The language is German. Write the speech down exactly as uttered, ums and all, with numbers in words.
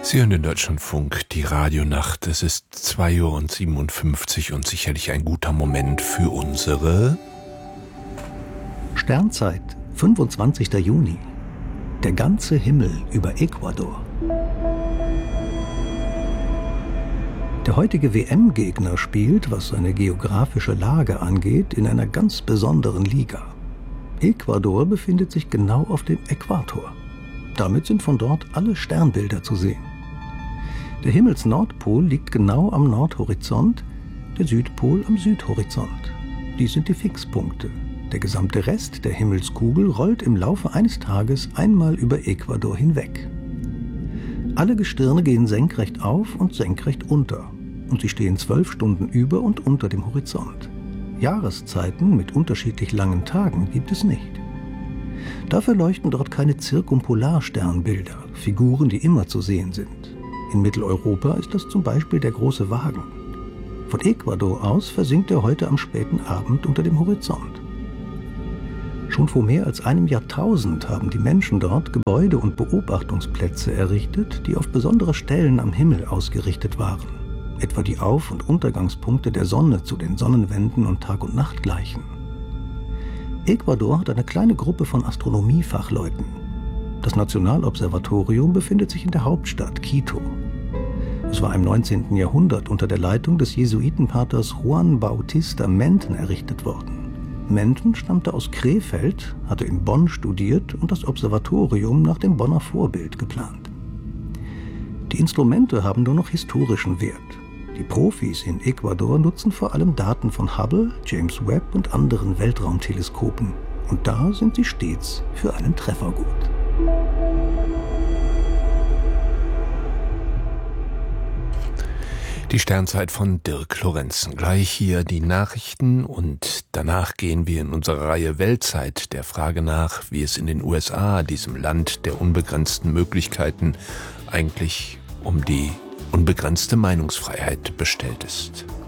Sie hören den Deutschlandfunk, die Radionacht. Es ist zwei Uhr siebenundfünfzig und sicherlich ein guter Moment für unsere Sternzeit, fünfundzwanzigster Juni. Der ganze Himmel über Ecuador. Der heutige W M-Gegner spielt, was seine geografische Lage angeht, in einer ganz besonderen Liga. Ecuador befindet sich genau auf dem Äquator. Damit sind von dort alle Sternbilder zu sehen. Der Himmelsnordpol liegt genau am Nordhorizont, der Südpol am Südhorizont. Dies sind die Fixpunkte. Der gesamte Rest der Himmelskugel rollt im Laufe eines Tages einmal über Ecuador hinweg. Alle Gestirne gehen senkrecht auf und senkrecht unter, und sie stehen zwölf Stunden über und unter dem Horizont. Jahreszeiten mit unterschiedlich langen Tagen gibt es nicht. Dafür leuchten dort keine Zirkumpolarsternbilder, Figuren, die immer zu sehen sind. In Mitteleuropa ist das zum Beispiel der große Wagen. Von Ecuador aus versinkt er heute am späten Abend unter dem Horizont. Schon vor mehr als einem Jahrtausend haben die Menschen dort Gebäude und Beobachtungsplätze errichtet, die auf besondere Stellen am Himmel ausgerichtet waren. Etwa die Auf- und Untergangspunkte der Sonne zu den Sonnenwenden und Tag- und Nachtgleichen. Ecuador hat eine kleine Gruppe von Astronomiefachleuten. Das Nationalobservatorium befindet sich in der Hauptstadt Quito. Es war im neunzehnten Jahrhundert unter der Leitung des Jesuitenpaters Juan Bautista Menten errichtet worden. Menten stammte aus Krefeld, hatte in Bonn studiert und das Observatorium nach dem Bonner Vorbild geplant. Die Instrumente haben nur noch historischen Wert. Die Profis in Ecuador nutzen vor allem Daten von Hubble, James Webb und anderen Weltraumteleskopen. Und da sind sie stets für einen Treffer gut. Die Sternzeit von Dirk Lorenzen. Gleich hier die Nachrichten und danach gehen wir in unsere Reihe Weltzeit der Frage nach, wie es in den U S A, diesem Land der unbegrenzten Möglichkeiten, eigentlich um die unbegrenzte Meinungsfreiheit bestellt ist.